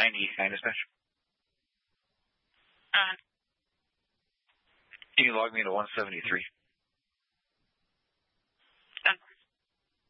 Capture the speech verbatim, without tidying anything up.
ninety, nine dispatch. Uh, Can you log me to one seventy-three?